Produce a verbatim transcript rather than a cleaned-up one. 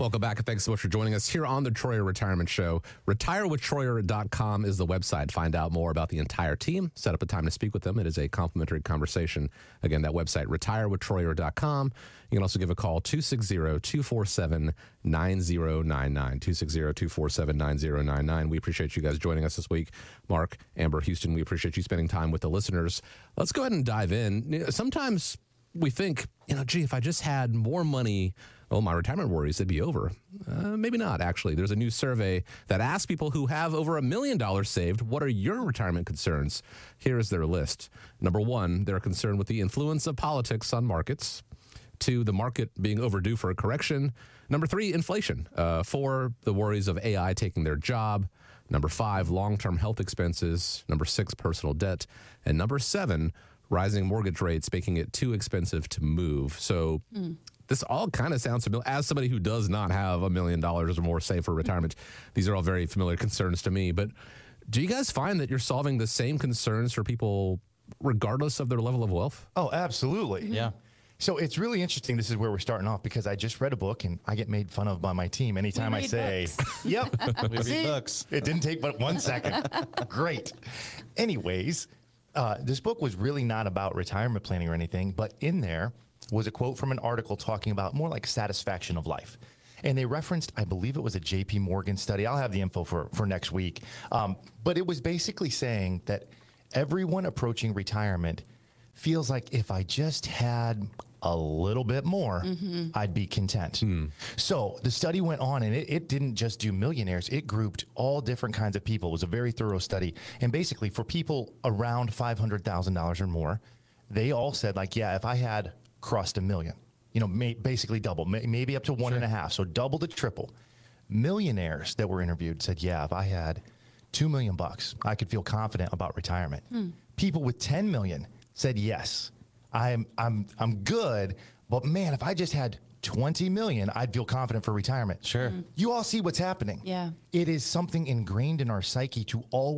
Welcome back, and thanks so much for joining us here on the Troyer Retirement Show. retire with troyer dot com is the website. Find out more about the entire team. Set up a time to speak with them. It is a complimentary conversation. Again, that website, retire with troyer dot com. You can also give a call, two six zero, two four seven, nine zero nine nine, two six zero, two four seven, nine zero nine nine. We appreciate you guys joining us this week. Mark, Amber, Houston, we appreciate you spending time with the listeners. Let's go ahead and dive in. Sometimes we think, you know, gee, if I just had more money, oh, my retirement worries, it'd be over. Uh, maybe not, actually. There's a new survey that asks people who have over a million dollars saved, what are your retirement concerns? Here is their list. Number one, they're concerned with the influence of politics on markets. Two, the market being overdue for a correction. Number three, inflation. Uh, four, the worries of A I taking their job. Number five, long-term health expenses. Number six, personal debt. And number seven, rising mortgage rates, making it too expensive to move. So mm. this all kind of sounds familiar. As somebody who does not have a million dollars or more saved for retirement, these are all very familiar concerns to me. But do you guys find that you're solving the same concerns for people regardless of their level of wealth? Oh, absolutely. Yeah. So it's really interesting. This is where we're starting off because I just read a book and I get made fun of by my team anytime I say, books. yep, We read see, books. It didn't take but one second. Great. Anyways, uh, this book was really not about retirement planning or anything, but in there was a quote from an article talking about more like satisfaction of life. And they referenced, I believe it was a J P Morgan study. I'll have the info for, for next week. Um, but it was basically saying that everyone approaching retirement feels like if I just had a little bit more, mm-hmm. I'd be content. Mm. So the study went on and it, it didn't just do millionaires. It grouped all different kinds of people. It was a very thorough study. And basically for people around five hundred thousand dollars or more, they all said like, yeah, if I had crossed a million, you know, may, basically double, may, maybe up to one sure. and a half. So double to triple. Millionaires that were interviewed said, yeah, if I had two million bucks, I could feel confident about retirement. Mm. People with ten million said, yes, I'm, I'm, I'm good, but man, if I just had twenty million, I'd feel confident for retirement. Sure. Mm. You all see what's happening. Yeah. It is something ingrained in our psyche to always